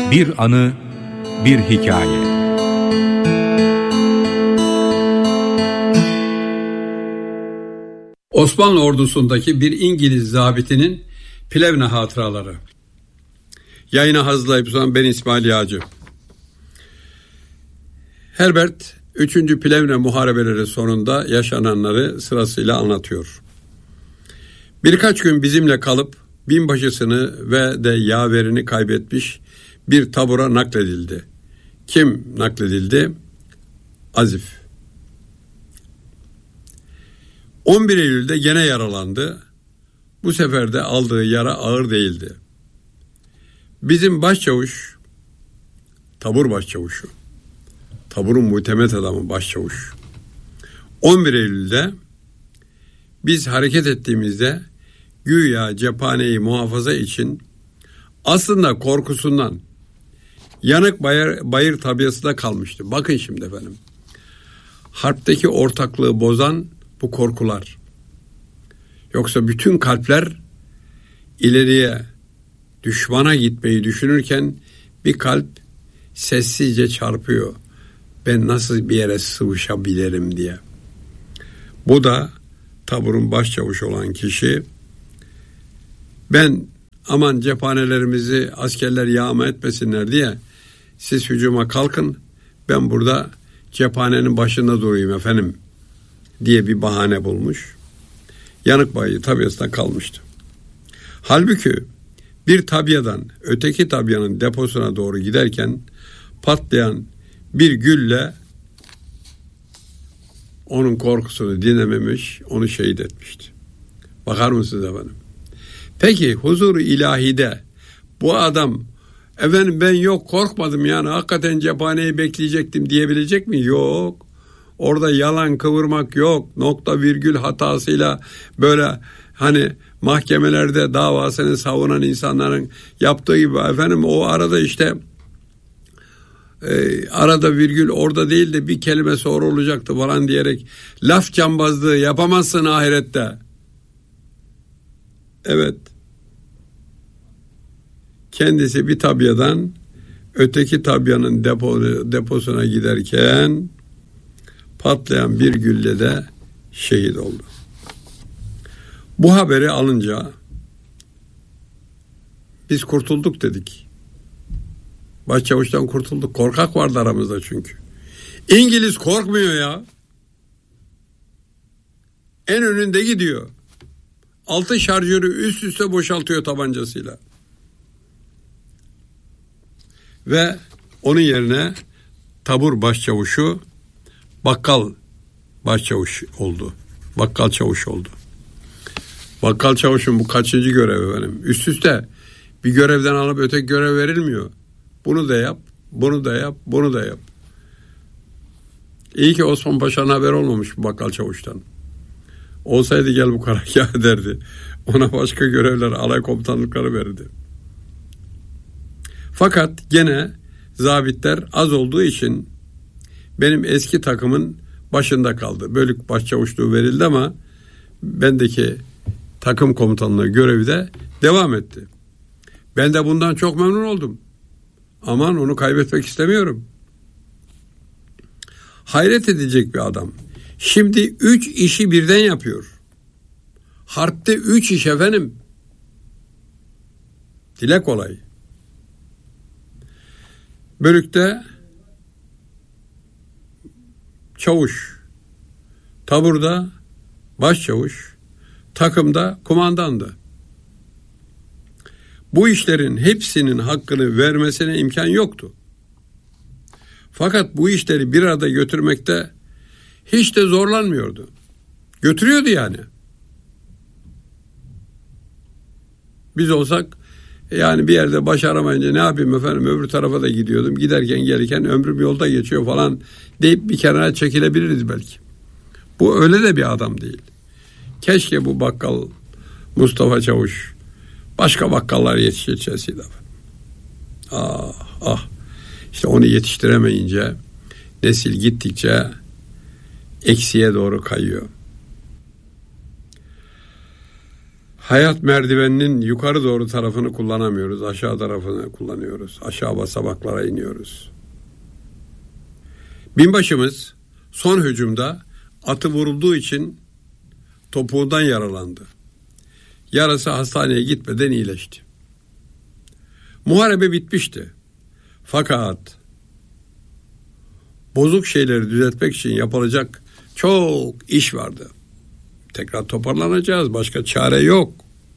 Bir anı, bir hikaye. Osmanlı ordusundaki bir İngiliz zabitinin Plevne hatıraları. Yayına hazırlayıp sunan ben İsmail Yağcı. Herbert 3. Plevne muharebeleri sonunda yaşananları sırasıyla anlatıyor. Birkaç gün bizimle kalıp binbaşısını ve de yaverini kaybetmiş bir tabura nakledildi. Kim nakledildi? Azif. 11 Eylül'de gene yaralandı. Bu sefer de aldığı yara ağır değildi. Bizim başçavuş, tabur başçavuşu, taburun muhtemet adamı başçavuş, 11 Eylül'de biz hareket ettiğimizde güya cephaneyi muhafaza için aslında korkusundan yanık bayır tabiasında kalmıştı. Bakın şimdi efendim, harpteki ortaklığı bozan bu korkular. Yoksa bütün kalpler ileriye, düşmana gitmeyi düşünürken bir kalp sessizce çarpıyor. Ben nasıl bir yere sıvışabilirim diye. Bu da taburun başçavuşu olan kişi, ben aman cephanelerimizi askerler yağma etmesinler diye siz hücuma kalkın, ben burada cephanenin başında durayım efendim diye bir bahane bulmuş. Yanık bayı tabyasında kalmıştı. Halbuki bir tabyadan öteki tabyanın deposuna doğru giderken patlayan bir gülle onun korkusunu dinlememiş, onu şehit etmişti. Bakar mısınız efendim? Peki huzur-u ilahide bu adam efendim ben yok korkmadım yani hakikaten cephaneyi bekleyecektim diyebilecek mi? Yok. Orada yalan kıvırmak yok. Nokta virgül hatasıyla böyle hani mahkemelerde davasını savunan insanların yaptığı gibi efendim o arada işte arada virgül orada değil de bir kelime sonra olacaktı falan diyerek laf cambazlığı yapamazsın ahirette. Evet. Kendisi bir tabyadan öteki tabyanın deposuna giderken patlayan bir gülle de şehit oldu. Bu haberi alınca biz kurtulduk dedik. Başçavuştan kurtulduk. Korkak vardı aramızda çünkü. İngiliz korkmuyor ya. En önünde gidiyor. 6 şarjörü üst üste boşaltıyor tabancasıyla. Ve onun yerine tabur başçavuşu bakkal başçavuş oldu. Bakkal çavuş oldu. Bakkal çavuşun bu kaçıncı görevi benim? Üst üste bir görevden alıp öteki görev verilmiyor. Bunu da yap, bunu da yap, bunu da yap. İyi ki Osman Paşa'nın haberi olmamış bu bakkal çavuştan. Olsaydı gel bu karargâh derdi. Ona başka görevler, alay komutanlıkları verirdi. Fakat gene zabitler az olduğu için benim eski takımın başında kaldı. Bölük başçavuşluğu verildi ama bendeki takım komutanlığı görevi de devam etti. Ben de bundan çok memnun oldum. Aman onu kaybetmek istemiyorum. Hayret edecek bir adam. Şimdi 3 işi birden yapıyor. Harpte 3 iş efendim. Dile kolay. Bölükte çavuş, taburda başçavuş, takımda kumandandı. Bu işlerin hepsinin hakkını vermesine imkan yoktu. Fakat bu işleri bir arada götürmekte hiç de zorlanmıyordu. Götürüyordu yani. Biz olsak yani bir yerde başaramayınca ne yapayım efendim öbür tarafa da gidiyordum. Giderken gelirken ömrüm yolda geçiyor falan deyip bir kenara çekilebiliriz belki. Bu öyle de bir adam değil. Keşke bu bakkal Mustafa Çavuş başka bakkallar yetiştirseydi. İşte onu yetiştiremeyince nesil gittikçe eksiye doğru kayıyor. Hayat merdiveninin yukarı doğru tarafını kullanamıyoruz. Aşağı tarafını kullanıyoruz. Aşağı basamaklara iniyoruz. Binbaşımız son hücumda atı vurulduğu için topuğundan yaralandı. Yarası hastaneye gitmeden iyileşti. Muharebe bitmişti. Fakat bozuk şeyleri düzeltmek için yapılacak çok iş vardı. Tekrar toparlanacağız. Başka çare yok.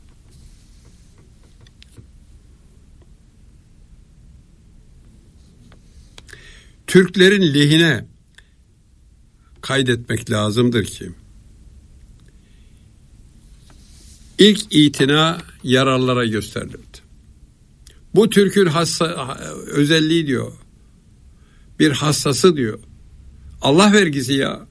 Türklerin lehine kaydetmek lazımdır ki ilk itina yaralılara gösterilirdi. Bu Türk'ün özelliği diyor. Bir hassası diyor. Allah vergisi ya.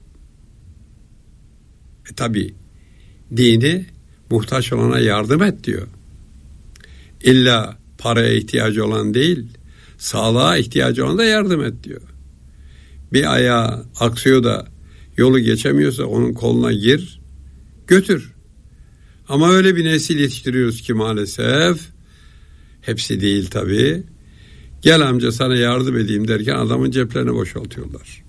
Tabi dini muhtaç olana yardım et diyor. İlla paraya ihtiyacı olan değil, sağlığa ihtiyacı olan da yardım et diyor. Bir ayağı aksıyor da yolu geçemiyorsa onun koluna gir, götür. Ama öyle bir nesil yetiştiriyoruz ki maalesef, hepsi değil tabii. Gel amca sana yardım edeyim derken adamın ceplerini boşaltıyorlar.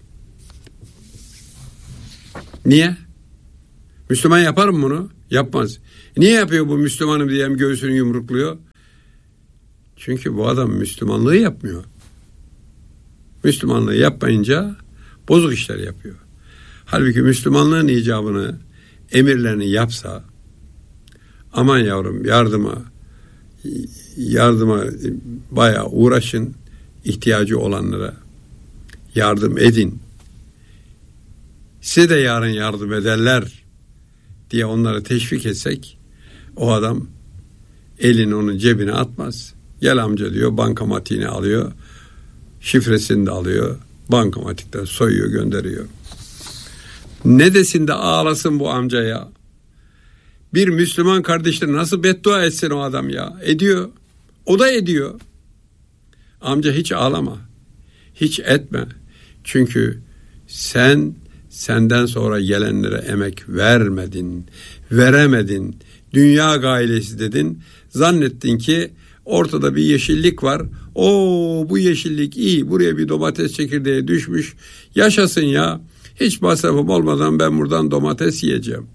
Niye? Müslüman yapar mı bunu? Yapmaz. Niye yapıyor bu Müslümanım diye göğsünü yumrukluyor? Çünkü bu adam Müslümanlığı yapmıyor. Müslümanlığı yapmayınca bozuk işler yapıyor. Halbuki Müslümanlığın icabını, emirlerini yapsa, aman yavrum yardıma bayağı uğraşın, ihtiyacı olanlara yardım edin. Size de yarın yardım ederler diye onları teşvik etsek, o adam elini onun cebine atmaz. Gel amca diyor, bankamatiğini alıyor, şifresini de alıyor, bankamatikten soyuyor, gönderiyor. Ne desin de ağlasın bu amca ya? Bir Müslüman kardeşler nasıl beddua etsin o adam ya? Ediyor. O da ediyor. Amca hiç ağlama. Hiç etme. Çünkü senden sonra gelenlere emek vermedin. Veremedin. Dünya gailesi dedin. Zannettin ki ortada bir yeşillik var. Bu yeşillik iyi. Buraya bir domates çekirdeği düşmüş. Yaşasın ya. Hiç masrafım olmadan ben buradan domates yiyeceğim.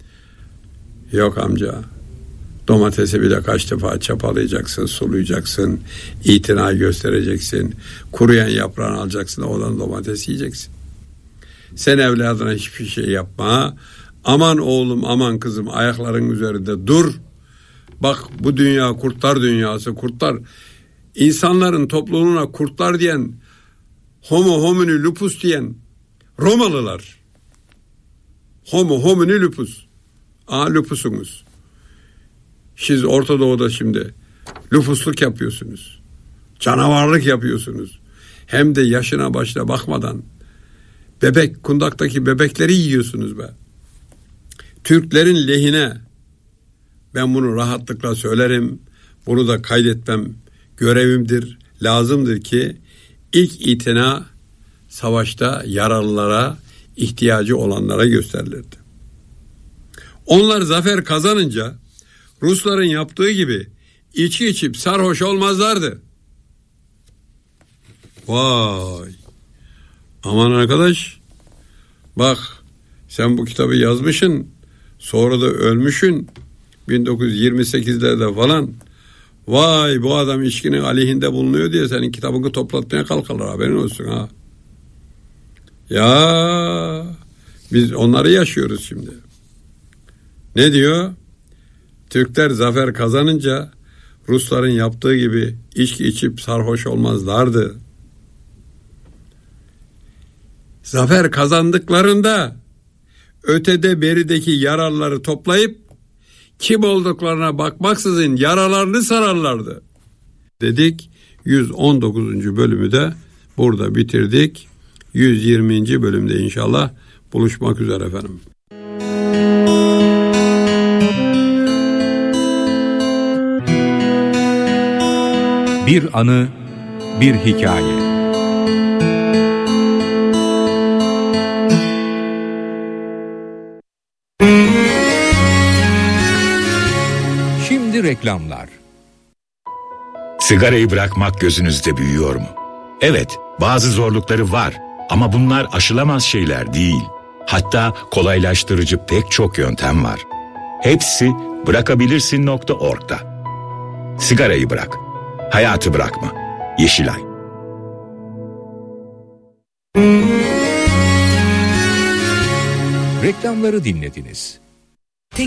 Yok amca. Domatesi bile kaç defa çapalayacaksın, sulayacaksın, itina göstereceksin. Kuruyan yaprağını alacaksın, oradan domates yiyeceksin. Sen evladına hiçbir şey yapma. Aman oğlum, aman kızım, ayakların üzerinde dur. Bak bu dünya kurtlar dünyası, kurtlar. İnsanların topluluğuna kurtlar diyen, homo homini lupus diyen Romalılar. Homo homini lupus. Lupusunuz. Siz Orta Doğu'da şimdi lupusluk yapıyorsunuz. Canavarlık yapıyorsunuz. Hem de yaşına başına bakmadan. Kundaktaki bebekleri yiyorsunuz be. Türklerin lehine, ben bunu rahatlıkla söylerim. Bunu da kaydetmem görevimdir, lazımdır ki ilk itina savaşta yaralılara, ihtiyacı olanlara gösterilirdi. Onlar zafer kazanınca Rusların yaptığı gibi içki içip sarhoş olmazlardı. Vay! Aman arkadaş, bak sen bu kitabı yazmışsın, sonra da ölmüşsün 1928'lerde falan. Vay, bu adam içkinin aleyhinde bulunuyor diye senin kitabını toplatmaya kalkarlar, haberin olsun ha. Ya biz onları yaşıyoruz şimdi. Ne diyor? Türkler zafer kazanınca Rusların yaptığı gibi içki içip sarhoş olmazlardı. Zafer kazandıklarında ötede berideki yaralıları toplayıp kim olduklarına bakmaksızın yaralarını sararlardı. Dedik, 119. bölümü de burada bitirdik. 120. bölümde inşallah buluşmak üzere efendim. Bir anı, bir hikaye. Şimdi reklamlar. Sigarayı bırakmak gözünüzde büyüyor mu? Evet, bazı zorlukları var ama bunlar aşılamaz şeyler değil. Hatta kolaylaştırıcı pek çok yöntem var. Hepsi bırakabilirsin.org'da. Sigarayı bırak, hayatı bırakma. Yeşilay. Reklamları dinlediniz.